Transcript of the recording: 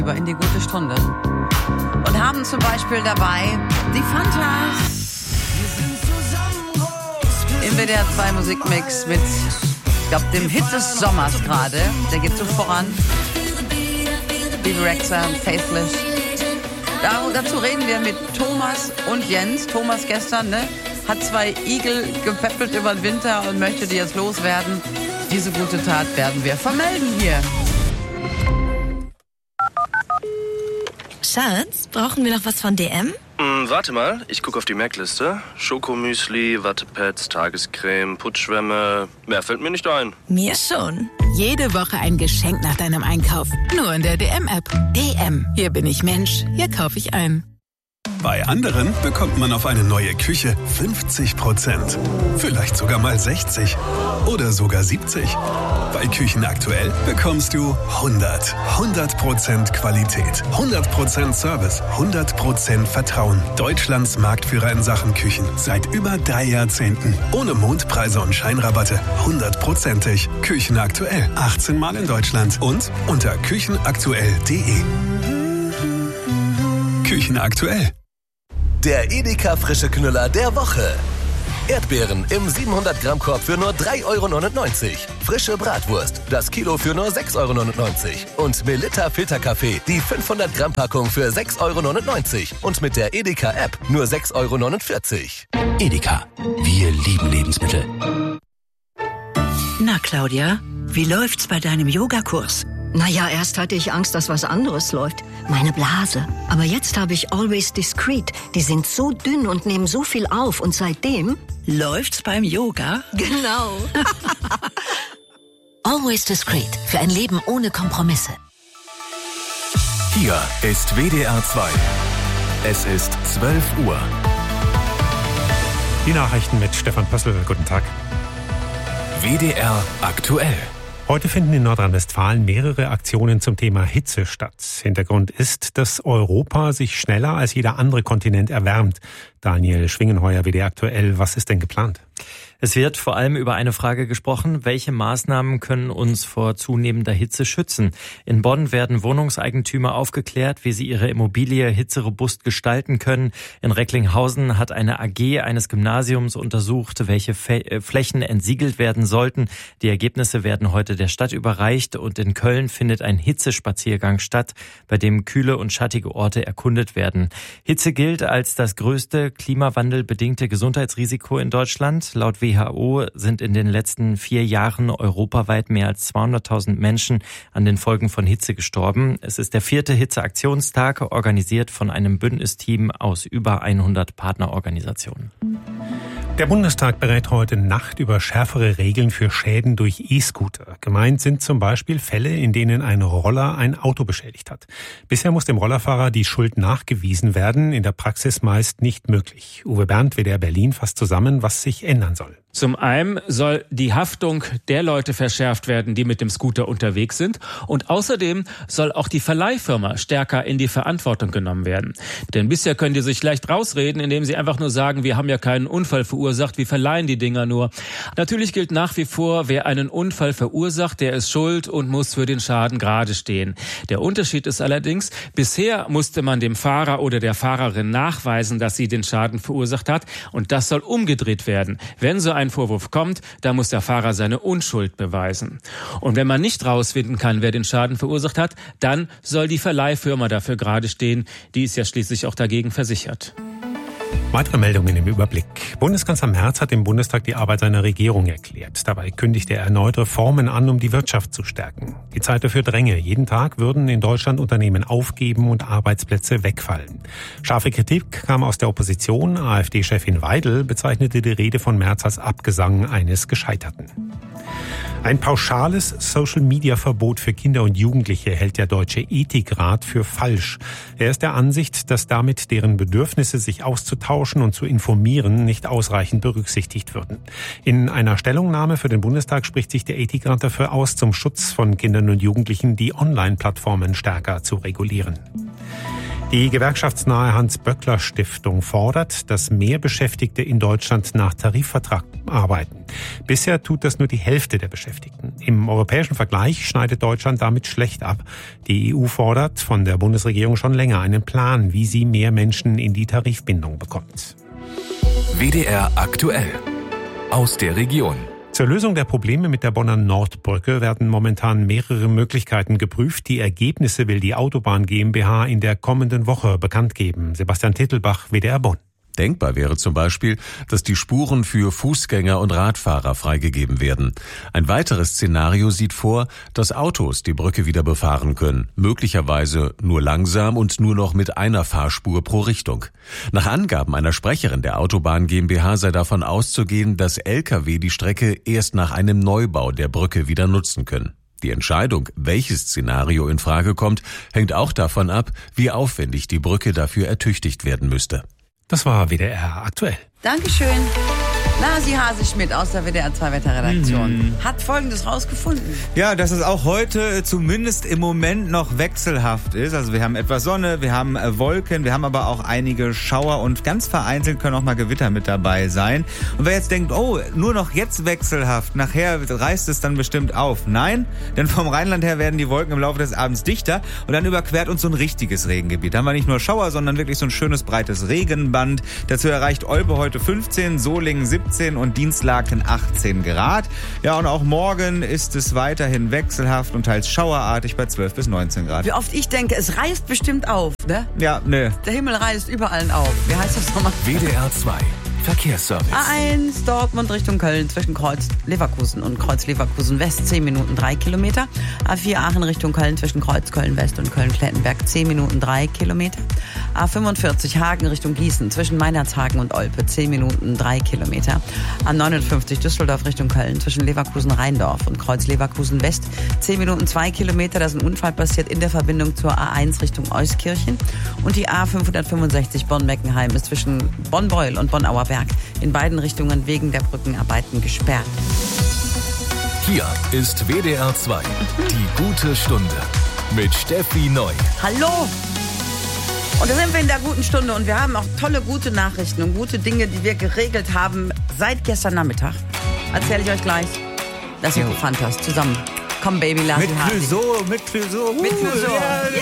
in die gute Stunde. Und haben zum Beispiel dabei die Fantas im WDR 2 Musikmix mit, ich glaube, dem Hit des Sommers gerade. Der geht so voran. Bebe Rexha und Faithless. Dazu reden wir mit Thomas und Jens. Thomas gestern, hat 2 Igel gepäppelt über den Winter und möchte die jetzt loswerden. Diese gute Tat werden wir vermelden hier. Schatz, brauchen wir noch was von DM? Warte mal, ich gucke auf die Merkliste. Schokomüsli, Wattepads, Tagescreme, Putzschwämme. Mehr fällt mir nicht ein. Mir schon. Jede Woche ein Geschenk nach deinem Einkauf. Nur in der DM-App. DM. Hier bin ich Mensch. Hier kaufe ich ein. Bei anderen bekommt man auf eine neue Küche 50%. Vielleicht sogar mal 60. Oder sogar 70. Bei Küchen aktuell bekommst du 100% Qualität, 100% Service, 100% Vertrauen. Deutschlands Marktführer in Sachen Küchen. Seit über 3 Jahrzehnten. Ohne Mondpreise und Scheinrabatte. 100%ig. Küchen aktuell. 18 Mal in Deutschland. Und unter küchenaktuell.de. Küchen aktuell. Der Edeka frische Knüller der Woche. Erdbeeren im 700-Gramm-Korb für nur 3,99 €. Frische Bratwurst, das Kilo für nur 6,99 € Und Melitta Filterkaffee, die 500-Gramm-Packung für 6,99 € Und mit der Edeka-App nur 6,49 €. Edeka, wir lieben Lebensmittel. Na Claudia, wie läuft's bei deinem Yogakurs? Naja, erst hatte ich Angst, dass was anderes läuft. Meine Blase. Aber jetzt habe ich Always Discreet. Die sind so dünn und nehmen so viel auf. Und seitdem... Läuft's beim Yoga? Genau. Always Discreet. Für ein Leben ohne Kompromisse. Hier ist WDR 2. Es ist 12 Uhr. Die Nachrichten mit Stefan Pössl. Guten Tag. WDR aktuell. Heute finden in Nordrhein-Westfalen mehrere Aktionen zum Thema Hitze statt. Hintergrund ist, dass Europa sich schneller als jeder andere Kontinent erwärmt. Daniel Schwingenheuer, WDR aktuell. Was ist denn geplant? Es wird vor allem über eine Frage gesprochen, welche Maßnahmen können uns vor zunehmender Hitze schützen. In Bonn werden Wohnungseigentümer aufgeklärt, wie sie ihre Immobilie hitzerobust gestalten können. In Recklinghausen hat eine AG eines Gymnasiums untersucht, welche Flächen entsiegelt werden sollten. Die Ergebnisse werden heute der Stadt überreicht und in Köln findet ein Hitzespaziergang statt, bei dem kühle und schattige Orte erkundet werden. Hitze gilt als das größte klimawandelbedingte Gesundheitsrisiko in Deutschland. Laut WHO sind in den letzten 4 Jahren europaweit mehr als 200.000 Menschen an den Folgen von Hitze gestorben. Es ist der 4. Hitzeaktionstag, organisiert von einem Bündnisteam aus über 100 Partnerorganisationen. Der Bundestag berät heute Nacht über schärfere Regeln für Schäden durch E-Scooter. Gemeint sind zum Beispiel Fälle, in denen ein Roller ein Auto beschädigt hat. Bisher muss dem Rollerfahrer die Schuld nachgewiesen werden, in der Praxis meist nicht möglich. Uwe Bernd, WDR Berlin, fasst zusammen, was sich ändern soll. Zum einen soll die Haftung der Leute verschärft werden, die mit dem Scooter unterwegs sind. Und außerdem soll auch die Verleihfirma stärker in die Verantwortung genommen werden. Denn bisher können die sich leicht rausreden, indem sie einfach nur sagen, wir haben ja keinen Unfall verursacht, wir verleihen die Dinger nur. Natürlich gilt nach wie vor, wer einen Unfall verursacht, der ist schuld und muss für den Schaden gerade stehen. Der Unterschied ist allerdings, bisher musste man dem Fahrer oder der Fahrerin nachweisen, dass sie den Schaden verursacht hat. Und das soll umgedreht werden. Wenn so ein Vorwurf kommt, da muss der Fahrer seine Unschuld beweisen. Und wenn man nicht rausfinden kann, wer den Schaden verursacht hat, dann soll die Verleihfirma dafür gerade stehen. Die ist ja schließlich auch dagegen versichert. Weitere Meldungen im Überblick. Bundeskanzler Merz hat im Bundestag die Arbeit seiner Regierung erklärt. Dabei kündigt er erneut Reformen an, um die Wirtschaft zu stärken. Die Zeit dafür dränge. Jeden Tag würden in Deutschland Unternehmen aufgeben und Arbeitsplätze wegfallen. Scharfe Kritik kam aus der Opposition. AfD-Chefin Weidel bezeichnete die Rede von Merz als Abgesang eines Gescheiterten. Ein pauschales Social-Media-Verbot für Kinder und Jugendliche hält der Deutsche Ethikrat für falsch. Er ist der Ansicht, dass damit deren Bedürfnisse, sich auszutauschen und zu informieren, nicht ausreichend berücksichtigt würden. In einer Stellungnahme für den Bundestag spricht sich der Ethikrat dafür aus, zum Schutz von Kindern und Jugendlichen die Online-Plattformen stärker zu regulieren. Die gewerkschaftsnahe Hans-Böckler-Stiftung fordert, dass mehr Beschäftigte in Deutschland nach Tarifvertrag arbeiten. Bisher tut das nur die Hälfte der Beschäftigten. Im europäischen Vergleich schneidet Deutschland damit schlecht ab. Die EU fordert von der Bundesregierung schon länger einen Plan, wie sie mehr Menschen in die Tarifbindung bekommt. WDR aktuell. Aus der Region. Zur Lösung der Probleme mit der Bonner Nordbrücke werden momentan mehrere Möglichkeiten geprüft. Die Ergebnisse will die Autobahn GmbH in der kommenden Woche bekannt geben. Sebastian Tittelbach, WDR Bonn. Denkbar wäre zum Beispiel, dass die Spuren für Fußgänger und Radfahrer freigegeben werden. Ein weiteres Szenario sieht vor, dass Autos die Brücke wieder befahren können, möglicherweise nur langsam und nur noch mit einer Fahrspur pro Richtung. Nach Angaben einer Sprecherin der Autobahn GmbH sei davon auszugehen, dass Lkw die Strecke erst nach einem Neubau der Brücke wieder nutzen können. Die Entscheidung, welches Szenario in Frage kommt, hängt auch davon ab, wie aufwendig die Brücke dafür ertüchtigt werden müsste. Das war WDR aktuell. Dankeschön. Nasi Hase-Schmidt aus der WDR 2 Wetterredaktion hat Folgendes rausgefunden. Ja, dass es auch heute zumindest im Moment noch wechselhaft ist. Also wir haben etwas Sonne, wir haben Wolken, wir haben aber auch einige Schauer und ganz vereinzelt können auch mal Gewitter mit dabei sein. Und wer jetzt denkt, oh, nur noch jetzt wechselhaft, nachher reißt es dann bestimmt auf. Nein, denn vom Rheinland her werden die Wolken im Laufe des Abends dichter und dann überquert uns so ein richtiges Regengebiet. Da haben wir nicht nur Schauer, sondern wirklich so ein schönes breites Regenband. Dazu erreicht Olpe heute 15, Solingen 17 und Dienstlaken 18 Grad. Ja, und auch morgen ist es weiterhin wechselhaft und teils schauerartig bei 12 bis 19 Grad. Wie oft ich denke, es reißt bestimmt auf, ne? Ja, ne. Der Himmel reißt überall auf. Wie heißt das nochmal? WDR 2 Verkehrsservice. A1 Dortmund Richtung Köln zwischen Kreuz Leverkusen und Kreuz Leverkusen West 10 Minuten 3 Kilometer. A4 Aachen Richtung Köln zwischen Kreuz Köln West und Köln Klettenberg 10 Minuten 3 Kilometer. A45 Hagen Richtung Gießen zwischen Meinerzhagen und Olpe 10 Minuten 3 Kilometer. A59 Düsseldorf Richtung Köln zwischen Leverkusen Rheindorf und Kreuz Leverkusen West 10 Minuten 2 Kilometer. Da ist ein Unfall passiert in der Verbindung zur A1 Richtung Euskirchen. Und die A565 Bonn-Meckenheim ist zwischen Bonn-Beul und Bonn-Auerberg in beiden Richtungen wegen der Brückenarbeiten gesperrt. Hier ist WDR 2, die gute Stunde mit Steffi Neu. Hallo! Und da sind wir in der guten Stunde und wir haben auch tolle, gute Nachrichten und gute Dinge, die wir geregelt haben seit gestern Nachmittag. Erzähle ich euch gleich. Das ist Fantas zusammen. Komm, Baby, lass mit Clouseau, mit Clouseau. Mit Clouseau.